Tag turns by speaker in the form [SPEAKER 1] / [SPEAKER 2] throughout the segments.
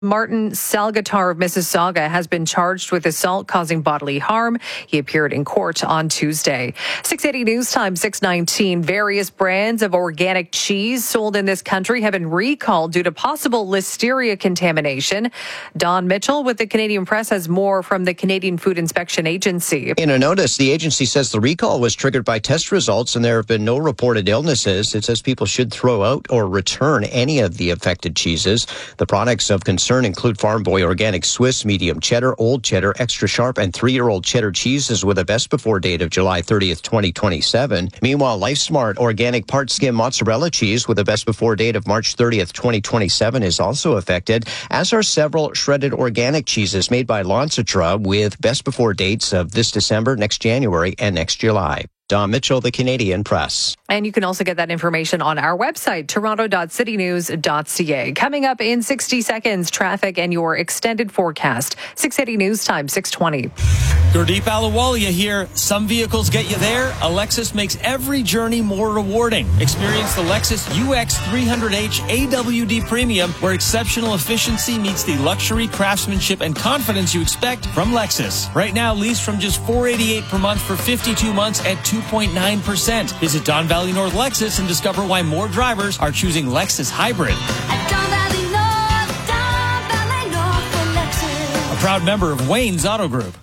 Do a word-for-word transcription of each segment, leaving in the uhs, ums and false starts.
[SPEAKER 1] Martin Salgatar of Mississauga has been charged with assault causing bodily harm. He appeared in court on Tuesday. six eighty News Time, six nineteen. Various brands of organic cheese sold in this country have been recalled due to possible listeria contamination. Don Mitchell with the Canadian Press has more from the Canadian Food Inspection Agency.
[SPEAKER 2] In a notice, the agency says the recall was triggered by test results and there have been no reported illnesses. It says people should throw out or return any of the affected cheeses. The products of concern include Farm Boy Organic Swiss, Medium Cheddar, Old Cheddar, Extra Sharp, and three-year-old cheddar cheeses with a best before date of July thirtieth, twenty twenty-seven. Meanwhile, LifeSmart Organic Part Skim Mozzarella cheese with a best before date of March thirtieth, twenty twenty-seven is also affected, as are several shredded organic cheeses made by Lancitra with best before dates of this December, next January, and next July. Don Mitchell, the Canadian Press.
[SPEAKER 1] And you can also get that information on our website, toronto dot city news dot c a. Coming up in sixty seconds, traffic and your extended forecast. six eighty News Time, six twenty.
[SPEAKER 3] Gurdeep Ahluwalia here. Some vehicles get you there. A Lexus makes every journey more rewarding. Experience the Lexus U X three hundred H A W D Premium, where exceptional efficiency meets the luxury, craftsmanship, and confidence you expect from Lexus. Right now, lease from just four hundred eighty-eight dollars per month for fifty-two months at two point nine percent. Visit Don Valley North Lexus and discover why more drivers are choosing Lexus Hybrid.
[SPEAKER 4] At Don Valley North, Don Valley North for Lexus.
[SPEAKER 3] A proud member of Wayne's Auto Group.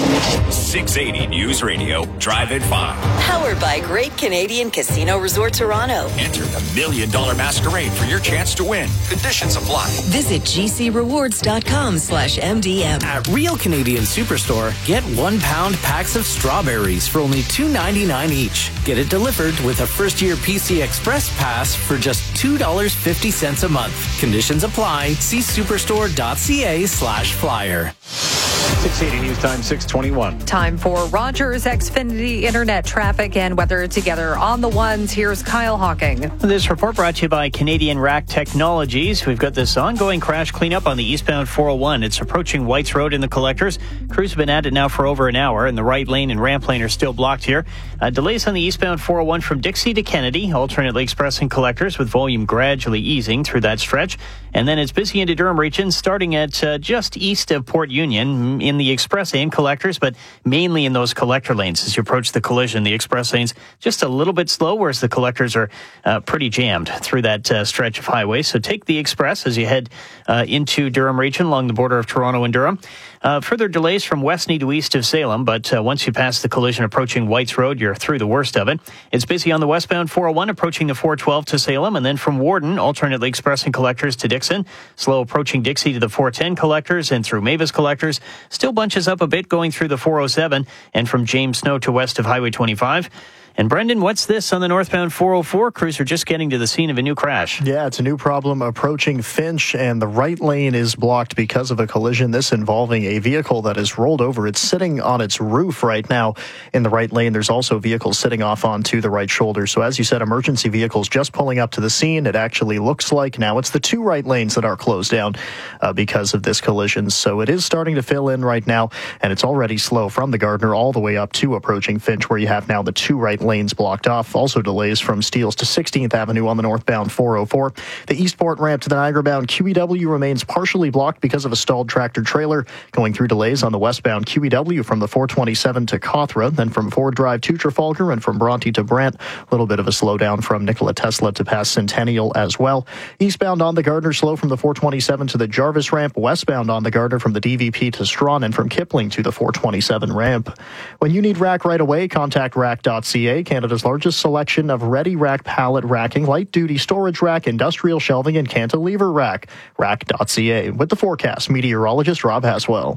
[SPEAKER 5] six eighty News Radio, Drive at five.
[SPEAKER 6] Powered by Great Canadian Casino Resort Toronto.
[SPEAKER 5] Enter the Million Dollar Masquerade for your chance to win. Conditions apply.
[SPEAKER 6] Visit g c rewards dot com slash m d m.
[SPEAKER 7] At Real Canadian Superstore, get one pound packs of strawberries for only two ninety-nine each. Get it delivered with a first year P C Express pass for just two dollars and fifty cents a month. Conditions apply. See superstore dot c a slash flyer.
[SPEAKER 8] six eighty News Time, six twenty-one.
[SPEAKER 1] Time for Rogers Xfinity Internet traffic and weather together on the ones. Here's Kyle Hawking.
[SPEAKER 9] This report brought to you by Canadian Rack Technologies. We've got this ongoing crash cleanup on the eastbound four oh one. It's approaching Whites Road in the collectors. Crews have been at it now for over an hour, and the right lane and ramp lane are still blocked here. Uh, delays on the eastbound four oh one from Dixie to Kennedy, alternately expressing collectors with volume gradually easing through that stretch. And then it's busy into Durham region, starting at uh, just east of Port Union in the express lane collectors, but mainly in those collector lanes. As you approach the collision, the express lanes just a little bit slow, whereas the collectors are uh, pretty jammed through that uh, stretch of highway. So take the express as you head uh, into Durham region along the border of Toronto and Durham. Uh, further delays from Westney to east of Salem, but uh, once you pass the collision approaching Whites Road, you're through the worst of it. It's busy on the westbound four oh one approaching the four twelve to Salem, and then from Warden, alternately expressing collectors to Dixon. Slow approaching Dixie to the four ten collectors and through Mavis collectors. Still bunches up a bit going through the four oh seven and from James Snow to west of Highway twenty-five. And Brendan, what's this on the northbound four oh four? Crews are just getting to the scene of a new crash.
[SPEAKER 10] Yeah, it's a new problem approaching Finch, and the right lane is blocked because of a collision. This involving a vehicle that is rolled over. It's sitting on its roof right now in the right lane. There's also vehicles sitting off onto the right shoulder. So as you said, emergency vehicles just pulling up to the scene. It actually looks like now it's the two right lanes that are closed down uh, because of this collision. So it is starting to fill in right now, and it's already slow from the Gardner all the way up to approaching Finch, where you have now the two right lanes blocked off. Also delays from Steeles to sixteenth Avenue on the northbound four oh four. The Eastport ramp to the Niagara-bound Q E W remains partially blocked because of a stalled tractor trailer. Going through delays on the westbound Q E W from the four twenty-seven to Cawthra, then from Ford Drive to Trafalgar, and from Bronte to Brant. A little bit of a slowdown from Nikola Tesla to past Centennial as well. Eastbound on the Gardner, slow from the four twenty-seven to the Jarvis ramp. Westbound on the Gardner from the D V P to Strawn, and from Kipling to the four twenty-seven ramp. When you need rack right away, contact rack dot c a, Canada's largest selection of ready rack pallet racking, light duty storage rack, industrial shelving, and cantilever rack. rack dot c a. With the forecast, meteorologist Rob Haswell.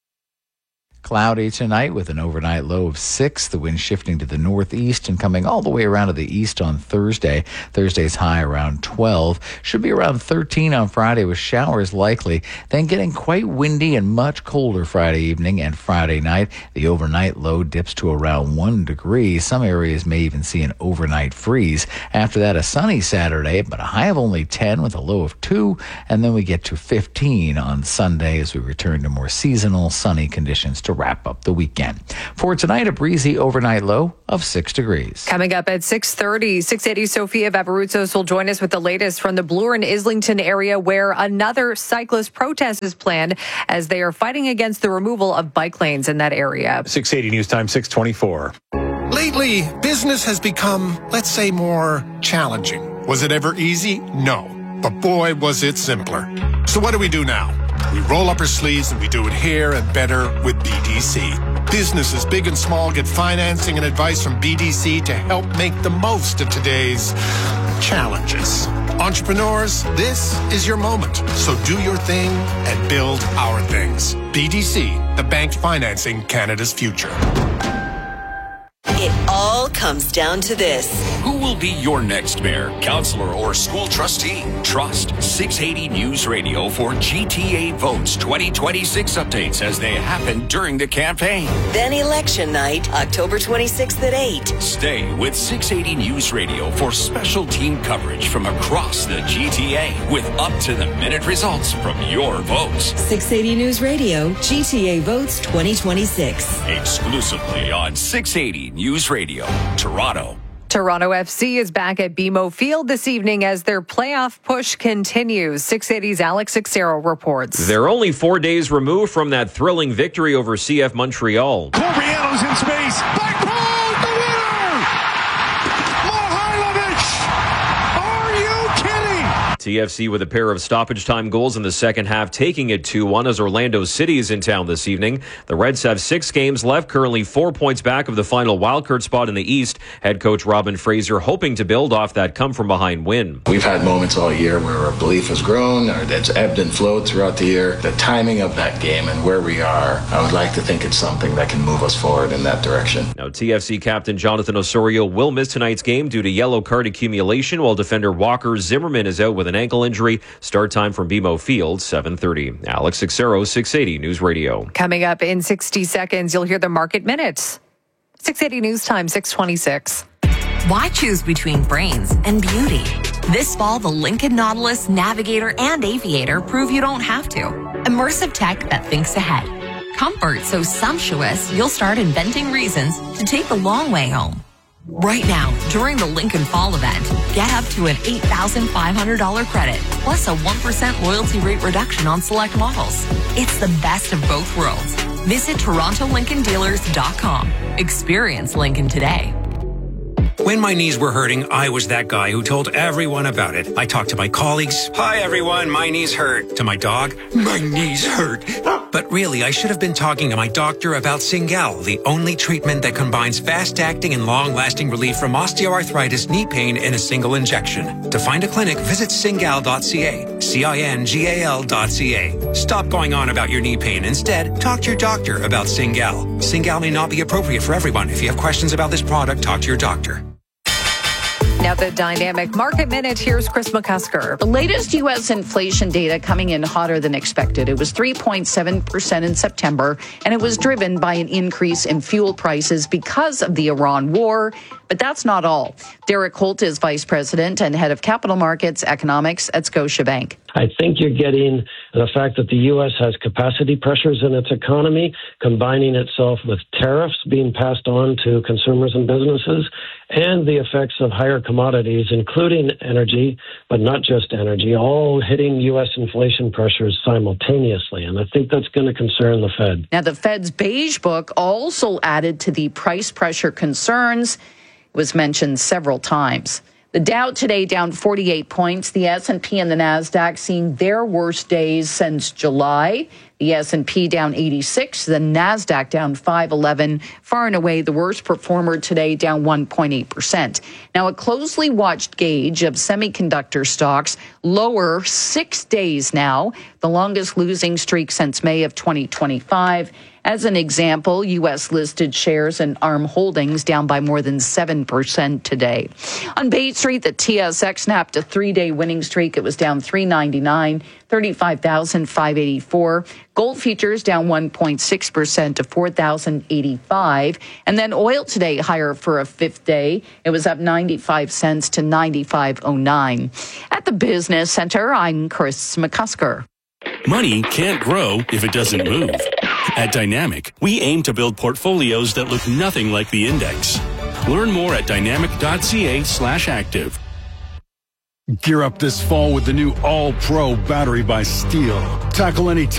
[SPEAKER 11] Cloudy tonight with an overnight low of six. The wind shifting to the northeast and coming all the way around to the east on Thursday. Thursday's high around twelve. Should be around thirteen on Friday with showers likely. Then getting quite windy and much colder Friday evening and Friday night. The overnight low dips to around one degree. Some areas may even see an overnight freeze. After that, a sunny Saturday, but a high of only ten with a low of two. And then we get to fifteen on Sunday as we return to more seasonal sunny conditions to wrap up the weekend. For tonight, a breezy overnight low of six degrees.
[SPEAKER 1] Coming up at six thirty, six eighty Sophia Vavaruzos will join us with the latest from the Bloor and Islington area, where another cyclist protest is planned as they are fighting against the removal of bike lanes in that area.
[SPEAKER 8] six eighty News Time, six twenty-four.
[SPEAKER 12] Lately, business has become, let's say, more challenging. Was it ever easy? No. But boy, was it simpler. So what do we do now? We roll up our sleeves and we do it here and better with B D C. Businesses big and small get financing and advice from B D C to help make the most of today's challenges. Entrepreneurs, this is your moment. So do your thing and build our things. B D C, the bank financing Canada's future.
[SPEAKER 6] It all comes down to this.
[SPEAKER 5] Who will be your next mayor, councillor, or school trustee? Trust six eighty News Radio for G T A Votes twenty twenty-six updates as they happen during the campaign.
[SPEAKER 6] Then election night, October twenty-sixth at eight.
[SPEAKER 5] Stay with six eighty News Radio for special team coverage from across the G T A with up-to-the-minute results from your votes.
[SPEAKER 6] six eighty News Radio, G T A Votes twenty twenty-six.
[SPEAKER 5] Exclusively on six eighty News Radio, Toronto.
[SPEAKER 1] Toronto F C is back at B M O Field this evening as their playoff push continues. six eighty's Alex Xero reports.
[SPEAKER 13] They're only four days removed from that thrilling victory over C F Montreal.
[SPEAKER 14] Corbiano's in space. Back post, the winner! Mihailovic! Are you kidding?
[SPEAKER 13] T F C with a pair of stoppage time goals in the second half, taking it two one as Orlando City is in town this evening. The Reds have six games left, currently four points back of the final wildcard spot in the East. Head coach Robin Fraser hoping to build off that come-from-behind win.
[SPEAKER 15] We've had moments all year where our belief has grown, or it's ebbed and flowed throughout the year. The timing of that game and where we are, I would like to think it's something that can move us forward in that direction.
[SPEAKER 13] Now, T F C captain Jonathan Osorio will miss tonight's game due to yellow card accumulation, while defender Walker Zimmerman is out with an ankle injury. Start time from B M O Field, seven thirty. Alex Xero, six eighty News Radio.
[SPEAKER 1] Coming up in sixty seconds, you'll hear the market minutes. six eighty News Time, six twenty-six.
[SPEAKER 16] Why choose between brains and beauty? This fall, the Lincoln Nautilus, Navigator, and Aviator prove you don't have to. Immersive tech that thinks ahead. Comfort so sumptuous, you'll start inventing reasons to take the long way home. Right now, during the Lincoln Fall event, get up to an eight thousand five hundred dollars credit, plus a one percent loyalty rate reduction on select models. It's the best of both worlds. Visit Toronto Lincoln Dealers dot com. Experience Lincoln today.
[SPEAKER 17] When my knees were hurting, I was that guy who told everyone about it. I talked to my colleagues. Hi, everyone. My knees hurt. To my dog. My knees hurt. But really, I should have been talking to my doctor about Cingal, the only treatment that combines fast-acting and long-lasting relief from osteoarthritis knee pain in a single injection. To find a clinic, visit cingal dot c a. C I N G A L dot C A. Stop going on about your knee pain. Instead, talk to your doctor about Cingal. Cingal may not be appropriate for everyone. If you have questions about this product, talk to your doctor.
[SPEAKER 1] Now the dynamic market minute. Here's Chris McCusker.
[SPEAKER 18] The latest U S inflation data coming in hotter than expected. It was three point seven percent in September, and it was driven by an increase in fuel prices because of the Iran war. But that's not all. Derek Holt is vice president and head of capital markets economics at Scotiabank.
[SPEAKER 19] I think you're getting the fact that the U S has capacity pressures in its economy, combining itself with tariffs being passed on to consumers and businesses, and the effects of higher commodities, including energy, but not just energy, all hitting U S inflation pressures simultaneously. And I think that's going to concern the Fed.
[SPEAKER 18] Now, the Fed's Beige Book also added to the price pressure concerns. It was mentioned several times. The Dow today down forty-eight points. The S and P and the NASDAQ seeing their worst days since July. The S and P down eighty-six, the NASDAQ down five eleven. Far and away the worst performer today, down one point eight percent. Now, a closely watched gauge of semiconductor stocks lower six days now, the longest losing streak since May of twenty twenty-five. As an example, U S-listed shares in ARM Holdings down by more than seven percent today. On Bay Street, the T S X snapped a three-day winning streak. It was down three ninety-nine, thirty-five thousand five hundred eighty-four. Gold futures down one point six percent to four thousand eighty-five. And then oil today higher for a fifth day. It was up ninety-five cents to ninety-five oh nine. At the Business Center, I'm Chris McCusker.
[SPEAKER 20] Money can't grow if it doesn't move. At Dynamic, we aim to build portfolios that look nothing like the index. Learn more at dynamic.ca slash active.
[SPEAKER 21] Gear up this fall with the new All-Pro battery by Steel. Tackle any